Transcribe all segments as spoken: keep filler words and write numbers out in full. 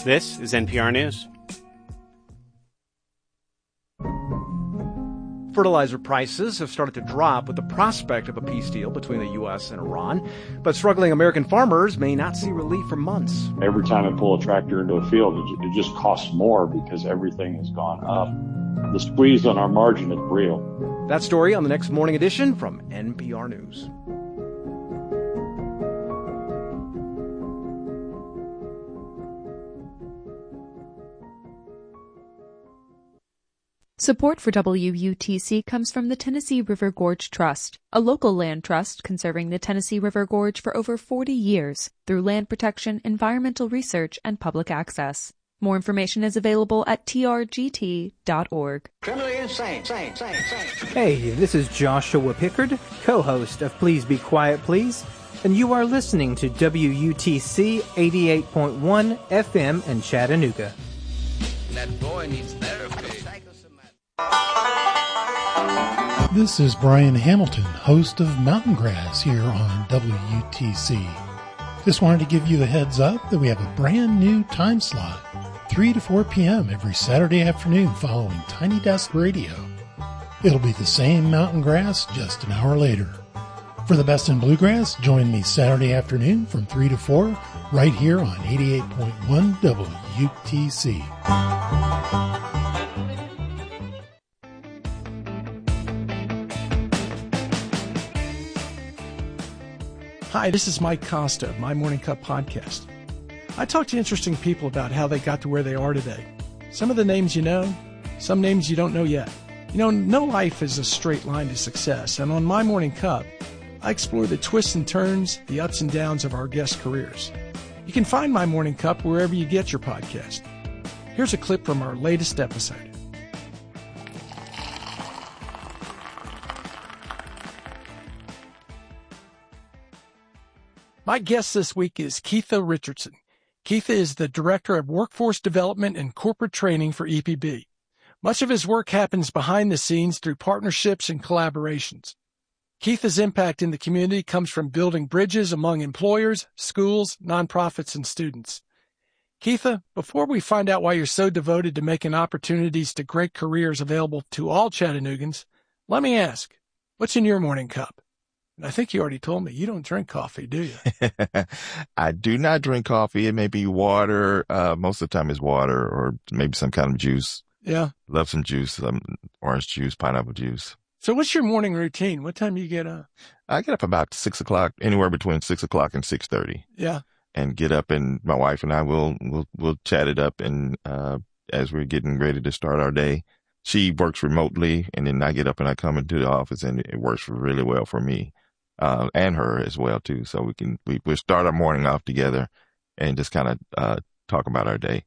This is N P R News. Fertilizer prices have started to drop with the prospect of a peace deal between the U S and Iran. But struggling American farmers may not see relief for months. Every time I pull a tractor into a field, it just costs more because everything has gone up. The squeeze on our margin is real. That story on the next morning edition from N P R News. Support for W U T C comes from the Tennessee River Gorge Trust, a local land trust conserving the Tennessee River Gorge for over forty years through land protection, environmental research, and public access. More information is available at T R G T dot org. Hey, this is Joshua Pickard, co-host of Please Be Quiet, Please, and you are listening to W U T C eighty-eight point one F M in Chattanooga. That boy needs therapy. This is Brian Hamilton, host of Mountain Grass here on W U T C. Just wanted to give you the heads up that we have a brand new time slot, three to four p.m. every Saturday afternoon following Tiny Desk Radio. It'll be the same Mountain Grass, just an hour later. For the best in bluegrass, join me Saturday afternoon from three to four right here on eighty-eight point one W U T C. Hi, this is Mike Costa of My Morning Cup podcast. I talk to interesting people about how they got to where they are today. Some of the names you know, some names you don't know yet. You know, no life is a straight line to success, and on My Morning Cup, I explore the twists and turns, the ups and downs of our guests' careers. You can find My Morning Cup wherever you get your podcast. Here's a clip from our latest episode. My guest this week is Keitha Richardson. Keitha is the Director of Workforce Development and Corporate Training for E P B. Much of his work happens behind the scenes through partnerships and collaborations. Keitha's impact in the community comes from building bridges among employers, schools, nonprofits, and students. Keitha, before we find out why you're so devoted to making opportunities to great careers available to all Chattanoogans, let me ask, what's in your morning cup? I think you already told me you don't drink coffee, do you? I do not drink coffee. It may be water. Uh, most of the time it's water or maybe some kind of juice. Yeah. Love some juice, some orange juice, pineapple juice. So what's your morning routine? What time do you get up? I get up about six o'clock, anywhere between six o'clock and six thirty. Yeah. And get up, and my wife and I will, will, will chat it up. And, uh, as we're getting ready to start our day, she works remotely, and then I get up and I come into the office, and it works really well for me. Uh, and her as well too. So we can, we, we start our morning off together and just kind of, uh, talk about our day.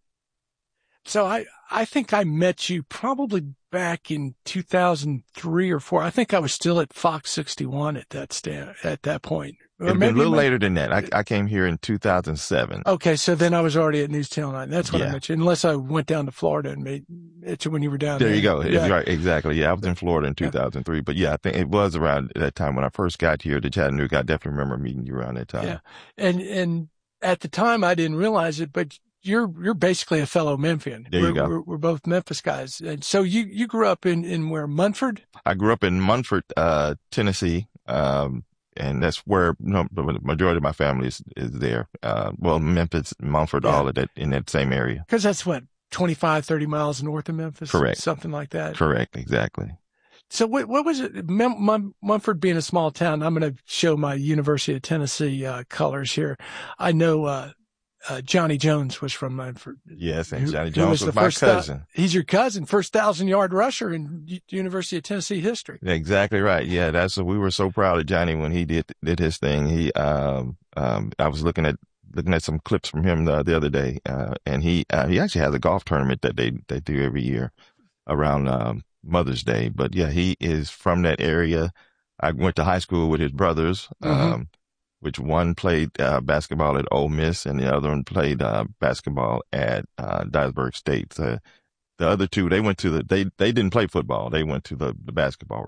So I, I think I met you probably back in two thousand three or four. I think I was still at Fox sixty-one at that stand, at that point. Or It'd maybe been a little my, later than that. I, I came here in two thousand seven. Okay. So then I was already at News Channel nine. That's when Yeah. I met you, unless I went down to Florida and made it when you were down there. There you go. Yeah. Right. Exactly. Yeah. I was in Florida in two thousand three, but yeah, I think it was around that time when I first got here to Chattanooga. I definitely remember meeting you around that time. Yeah. And, and at the time I didn't realize it, but you're, you're basically a fellow Memphian. There you we're, go. We're, we're both Memphis guys. And so you, you grew up in, in where, Munford? I grew up in Munford, uh, Tennessee. Um, and that's where, you know, the majority of my family is, is there. Uh, well, Memphis, Munford, Yeah. all of that in that same area. Cause that's what, twenty-five, thirty miles north of Memphis? Correct. Something like that. Correct. Exactly. So what, what was it? Mem- Mum- Munford being a small town, I'm going to show my University of Tennessee, uh, colors here. I know, uh, Uh, Johnny Jones was from Munford. Yes, and Who- Johnny who Jones was, the my first thou- cousin. he's your cousin, first thousand yard rusher in U- University of Tennessee history. Exactly right. Yeah, that's we were so proud of Johnny when he did did his thing. He um um I was looking at looking at some clips from him the, the other day, uh, and he uh, he actually has a golf tournament that they they do every year around um, Mother's Day. But yeah, he is from that area. I went to high school with his brothers. Mm-hmm. Um, which one played uh, basketball at Ole Miss and the other one played uh, basketball at uh, Dyersburg State. So the other two, they went to the, they, they didn't play football. They went to the, the basketball route.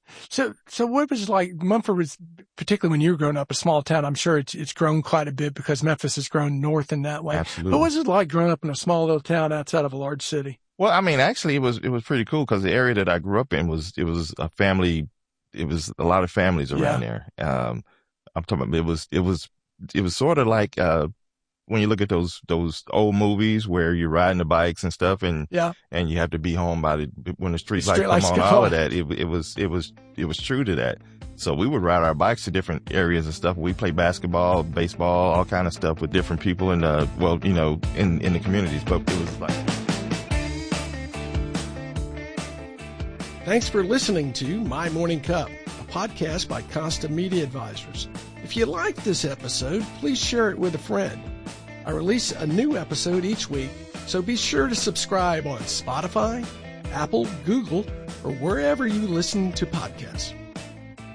So, so what was it like? Mumford was, particularly when you were growing up, a small town. I'm sure it's, it's grown quite a bit because Memphis has grown north in that way. Absolutely. But what was it like growing up in a small little town outside of a large city? Well, I mean, actually, it was it was pretty cool because the area that I grew up in was it was a family. It was a lot of families around yeah. there. Um, I'm talking about it was it was it was sort of like uh, when you look at those those old movies where you're riding the bikes and stuff, and yeah. and you have to be home by the when the street, street lights come on. All on. of that. It it was it was it was true to that. So we would ride our bikes to different areas and stuff. We play basketball, baseball, all kind of stuff with different people in the well, you know, in in the communities. But it was like. Thanks for listening to My Morning Cup, a podcast by Consta Media Advisors. If you liked this episode, please share it with a friend. I release a new episode each week, so be sure to subscribe on Spotify, Apple, Google, or wherever you listen to podcasts.